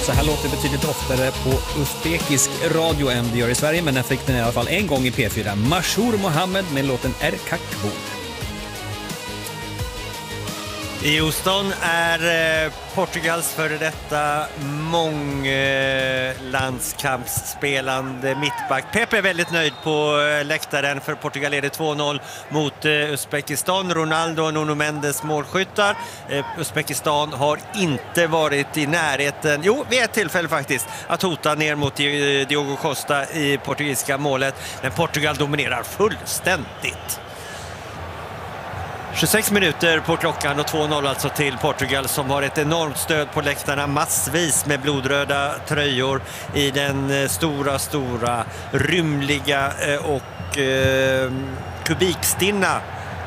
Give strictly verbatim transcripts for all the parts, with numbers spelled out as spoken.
Så här låter det betydligt oftare på uzbekisk radio än det gör i Sverige, men den fick den i alla fall en gång i P fyra. Mashour Mohammed med låten Erkak Bor. I Houston är eh, Portugals före detta månglandskampsspelande mittback Pepe är väldigt nöjd på eh, läktaren, för Portugal leder två noll mot eh, Uzbekistan. Ronaldo och Nuno Mendes målskyttar. Eh, Uzbekistan har inte varit i närheten, jo vid ett tillfälle faktiskt, att hota ner mot Diogo Costa i portugisiska målet. Men Portugal dominerar fullständigt. tjugosex minuter på klockan och två noll alltså till Portugal, som har ett enormt stöd på läktarna, massvis med blodröda tröjor i den stora, stora, rymliga och eh, kubikstinna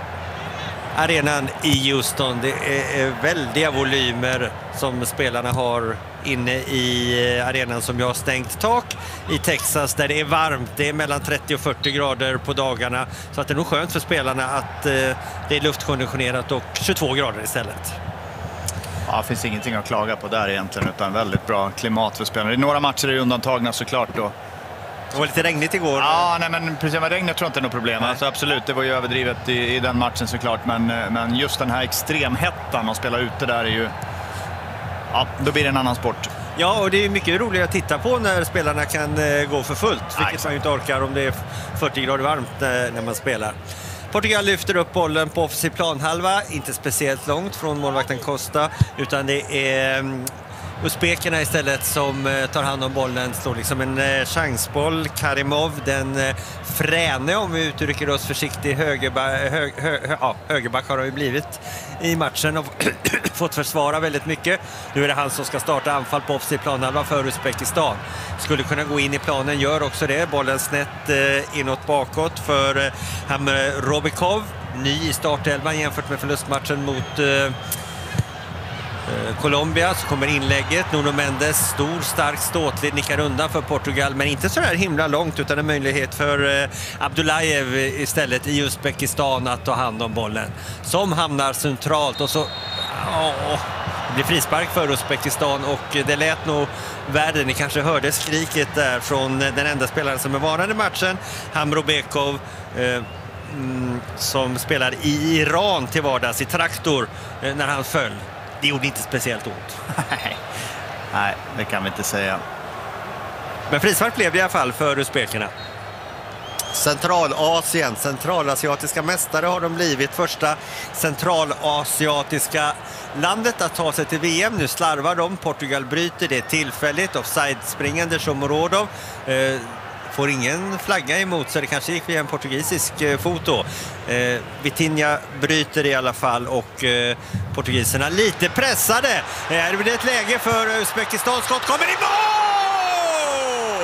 arenan i Houston. Det är väldiga volymer som spelarna har inne i arenan, som jag har stängt tak i Texas, där det är varmt. Det är mellan trettio och fyrtio grader på dagarna, så att det är nog skönt för spelarna att eh, det är luftkonditionerat och tjugotvå grader istället. Ja, det finns ingenting att klaga på där egentligen, utan väldigt bra klimat för spelarna. I några matcher är undantagna såklart då. Det var lite regnigt igår. Ja, nej, men precis med regnet tror jag inte är något problem. Alltså, absolut, det var ju överdrivet i, i den matchen såklart. Men, men just den här extremhettan att spela ute där är ju... Ja, då blir det en annan sport. Ja, och det är mycket roligt att titta på när spelarna kan eh, gå för fullt. Vilket Nej, man ju inte orkar om det är fyrtio grader varmt eh, när man spelar. Portugal lyfter upp bollen på offensiv planhalva. Inte speciellt långt från målvakten Costa, utan det är... Mm, Uzbekerna istället som eh, tar hand om bollen, slår liksom en eh, chansboll. Karimov, den eh, fräne, om vi uttrycker oss försiktigt, högerba, hög, hö, hö, ja, högerback har det ju blivit i matchen och fått försvara väldigt mycket. Nu är det han som ska starta anfall på offensiv planhalva för Uzbekistan. Skulle kunna gå in i planen, gör också det. Bollen snett eh, inåt bakåt för eh, Hamre Robikov. Ny i startelvan jämfört med förlustmatchen mot... Eh, Colombia. Så kommer inlägget. Nuno Mendes, stor, stark, ståtlig, nickar undan för Portugal, men inte så där himla långt, utan en möjlighet för eh, Abdullajev istället i Uzbekistan att ta hand om bollen, som hamnar centralt, och så åh, det blir frispark för Uzbekistan, och det lät nog värre. Ni kanske hörde skriket där från den enda spelaren som är varande i matchen, Hamrobekov, eh, mm, som spelar i Iran till vardags, i Traktor, eh, när han föll. Det gjorde inte speciellt ont. Nej, det kan vi inte säga. Men frispark blev det i alla fall för uzbekerna. Centralasien, centralasiatiska mästare har de blivit. Första centralasiatiska landet att ta sig till V M. Nu slarvar de. Portugal bryter det tillfälligt. Offside-springande Shomorodov. Eh, får ingen flagga emot, så det kanske gick via en portugisisk eh, foto. Eh, Vitinha bryter i alla fall, och eh, portugiserna lite pressade. Eh, här blir det ett läge för Uzbekistan. Skott kommer i mål!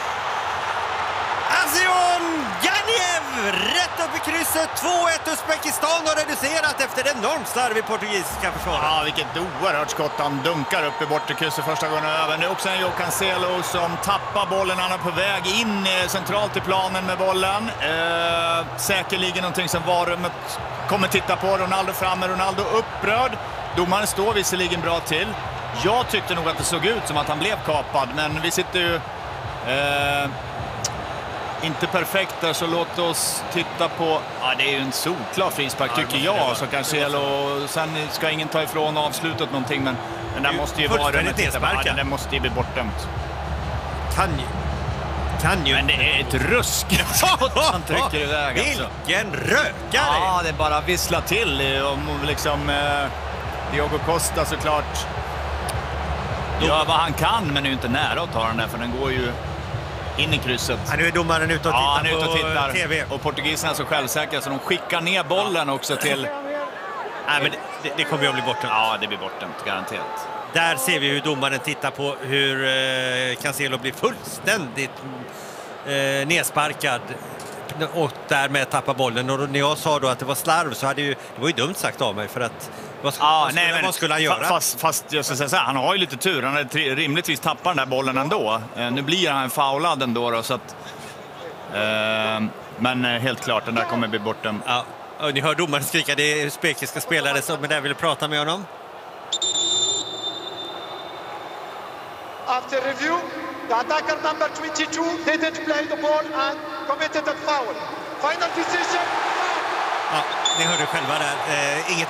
Azion Ganiev rätt upp i krysset. två ett. Uzbekistan har reducerat efter enormt slarv i portugisiska försvaret. Ja, vilket oerhört skott. Han dunkar upp i bortre krysset första gången över. Nu också en João Cancelo som tappar bollen. Han är på väg in centralt i planen med bollen. Eh, säkerligen någonting som varummet kommer titta på. Ronaldo framme, Ronaldo upprörd. Domaren står visserligen bra till. Jag tyckte nog att det såg ut som att han blev kapad, men vi sitter ju... Eh, inte perfekt där, så låt oss titta på... Ja, det är ju en solklar frispark, ja, tycker jag. Så Cancelo, sen ska ingen ta ifrån avslutet någonting, men den där måste ju vara... Den, ja, den måste ju bli bortdömt. Kan ju. Kan ju. Men det är ett rusk. Han trycker iväg. Alltså. Vilken rökare! Ja, det bara visslar till. Och liksom... Eh, Diogo Costa såklart gör vad han kan, men är ju inte nära att ta den där, för den går ju in i krysset. Ja, nu är domaren ute och tittar, ja, han är ute och tittar. på T V. Och portugiserna är så självsäkra så de skickar ner bollen också till... Nej, men det, det kommer ju att bli bortdömt. Ja, det blir bortdömt, garanterat. Där ser vi hur domaren tittar på hur eh, Cancelo blir fullständigt eh, nedsparkad och därmed tappar bollen. Och när jag sa då att det var slarv, så hade ju, det var ju dumt sagt av mig, för att vad, ja, vad, skulle, nej, men, vad skulle han göra? Fast, fast jag ska säga så här, han har ju lite tur. Han hade rimligtvis tappat den där bollen ändå. Eh, nu blir han foulad ändå då, så att... Eh, men helt klart, den där kommer bli borta. Ja, och ni hör domaren skrika, det är uzbekiska spelare som där vill prata med honom. After review, the attacker number twenty-two didn't play the ball and committed a foul. Final decision. Ja, ni hörde själva där. Eh, inget,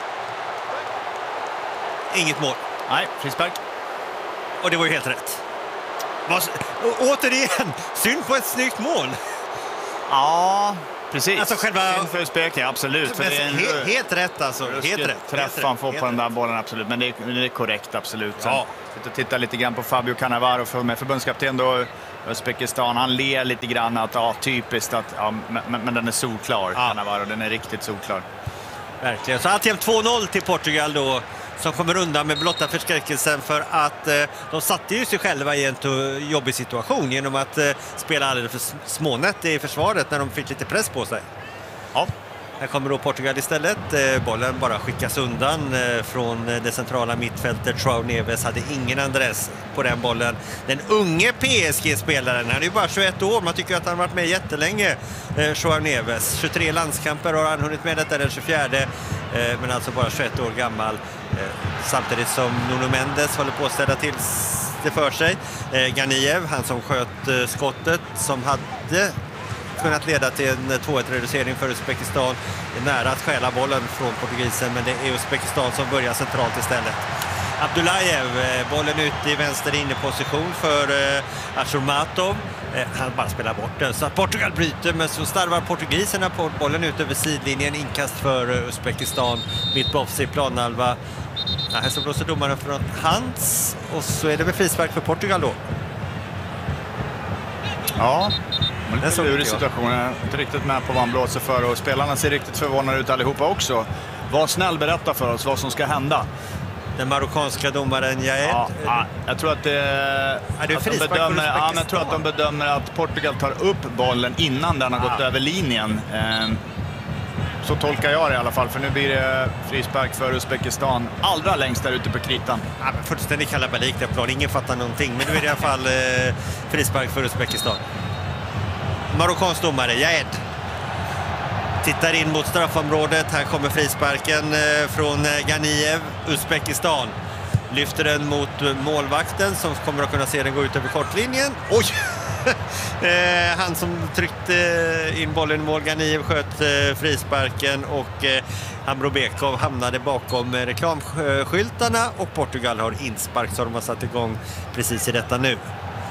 inget mål. Nej, frispark. Och det var ju helt rätt. Vad, återigen, synd på ett snyggt mål. Ja, precis. Alltså själva... Synd för Uzbekien, absolut. Men, det är en... he, helt rätt alltså. Helt rätt. Träff han får på den där bollen, absolut. Men det är, det är korrekt, absolut. Sen, ja. Jag tittar lite grann på Fabio Cannavaro för med förbundskapten då Uzbekistan. Han ler lite grann att ja, typiskt att ja, men, men den är solklar, ja. Cannavaro, den är riktigt solklar. Verkligen. Så alltid två noll till Portugal då, som kommer undan med blotta förskräckelsen för att eh, de satte ju sig själva i en jobbig situation genom att eh, spela alldeles för smånät i försvaret när de fick lite press på sig. Ja. Här kommer då Portugal istället. Eh, bollen bara skickas undan eh, från det centrala mittfältet. João Neves hade ingen adress på den bollen. Den unge P S G-spelaren, han är ju bara tjugoett år. Man tycker att han har varit med jättelänge, eh, João Neves. tjugotre landskamper har han hunnit med, detta den tjugofjärde. Eh, men alltså bara tjugoett år gammal. Eh, samtidigt som Nuno Mendes håller på att ställa till det för sig. Eh, Ganiev, han som sköt eh, skottet som hade kunnat leda till en två ett reducering för Uzbekistan. Det är nära att stjäla bollen från portugisen, men det är Uzbekistan som börjar centralt istället. Abdullajev, bollen ut i vänster inneposition för eh, Ashurmatov. Eh, han bara spelar bort den så att Portugal bryter, men så starvar portugiserna på bollen ut över sidlinjen. Inkast för eh, Uzbekistan mitt på offside planhalva. Ja, här så blåser domaren från hands och så är det med frispark för Portugal då. Ja, men det är så lurig situation. Jag är inte riktigt med på vad han blåser för och spelarna ser riktigt förvånade ut allihopa också. Var snäll, berätta för oss vad som ska hända. Den marockanska domaren Jaed. Ja, ja, jag tror att, det, ja, det är att de bedömer, ja, jag tror att de bedömer att Portugal tar upp bollen innan den har ja. gått över linjen. Så tolkar jag det i alla fall, för nu blir det frispark för Uzbekistan allra längst där ute på kritan. Ja, men fullständigt kalabalik där plan, ingen fattar någonting, men nu är det i alla fall eh, frispark för Uzbekistan. Marockansk domare Jaed tittar in mot straffområdet. Här kommer frisparken eh, från eh, Ganiev. Uzbekistan lyfter den mot eh, målvakten som kommer att kunna se den gå ut över kortlinjen. Oj! eh, han som tryckte in bollen i mål, Ganiev, sköt eh, frisparken och eh, Amrobekov hamnade bakom eh, reklamskyltarna och Portugal har inspark, så de har satt igång precis i detta nu.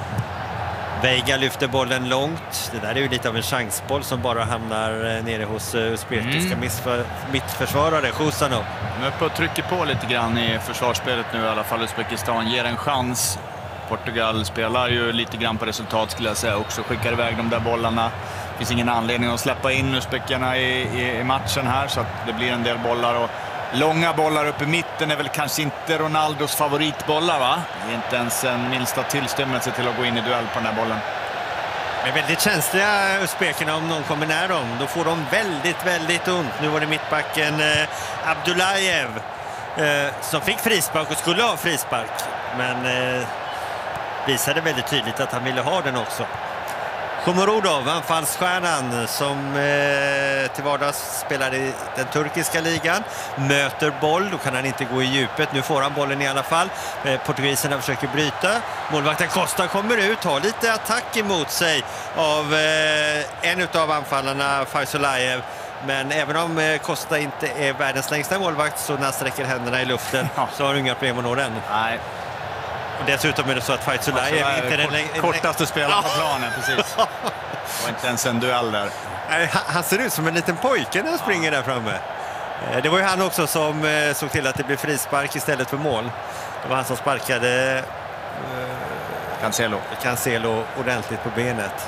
Veiga lyfter bollen långt. Det där är ju lite av en chansboll som bara hamnar nere hos uzbekiska mm. mittförsvarare. Khusanov. De är uppe och trycker på lite grann i försvarsspelet nu i alla fall. Uzbekistan ger en chans. Portugal spelar ju lite grann på resultat skulle jag säga också. Skickar iväg de där bollarna. Det finns ingen anledning att släppa in uzbekerna i, i, i matchen här, så att det blir en del bollar och långa bollar uppe i mitten är väl kanske inte Ronaldos favoritbollar, va? Det är inte ens en minsta tillstymmelse till att gå in i duell på den här bollen. De är väldigt känsliga uzbekerna om någon kommer nära dem. Då får de väldigt, väldigt ont. Nu var det mittbacken eh, Abdullajev eh, som fick frispark och skulle ha frispark. Men eh, visade väldigt tydligt att han ville ha den också. Shomurodov, anfallsstjärnan som eh, till vardags spelar i den turkiska ligan, möter boll, då kan han inte gå i djupet. Nu får han bollen i alla fall. Eh, portugiserna försöker bryta. Målvakten Costa kommer ut, har lite attack emot sig av eh, en av anfallarna, Faisalayev. Men även om eh, Costa inte är världens längsta målvakt, så när han sträcker händerna i luften ja. så har han inga problem att nå den. Nej. Och dessutom är det så att Faisalayev är inte den kort, kortaste spelaren på planen, precis. Det var inte ens en duell där. Han ser ut som en liten pojke när han springer där framme. Det var ju han också som såg till att det blev frispark istället för mål. Det var han som sparkade eh, Cancelo. Cancelo ordentligt på benet.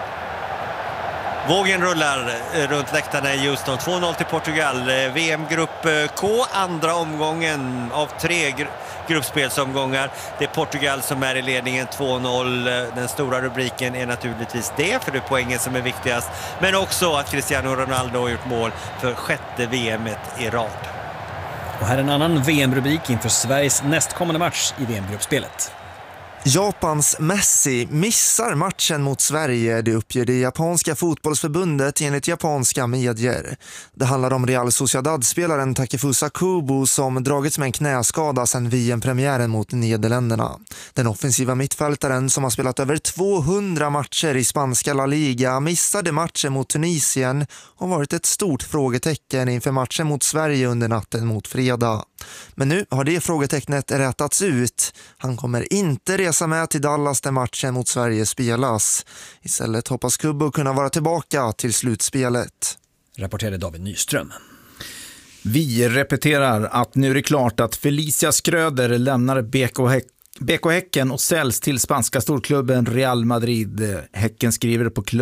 Vågen rullar runt läktarna i Houston. två noll till Portugal. V M-grupp K, andra omgången av tre gru gruppspelsomgångar. Det är Portugal som är i ledningen två noll. Den stora rubriken är naturligtvis det, för det är poängen som är viktigast. Men också att Cristiano Ronaldo har gjort mål för sjätte V M-et i rad. Och här är en annan V M-rubrik inför Sveriges nästkommande match i V M-gruppspelet. Japans Messi missar matchen mot Sverige, det uppger det japanska fotbollsförbundet enligt japanska medier. Det handlar om Real Sociedad-spelaren Takefusa Kubo som dragits med en knäskada sedan V M-premiären mot Nederländerna. Den offensiva mittfältaren som har spelat över tvåhundra matcher i spanska La Liga missade matchen mot Tunisien och varit ett stort frågetecken inför matchen mot Sverige under natten mot fredag. Men nu har det frågetecknet rättats ut. Han kommer inte resa med till Dallas där matchen mot Sverige spelas. Istället hoppas Kubo kunna vara tillbaka till slutspelet. Rapporterade David Nyström. Vi repeterar att nu är det klart att Felicia Skröder lämnar B K Häck B K Häcken och säljs till spanska storklubben Real Madrid. Häcken skriver på klubb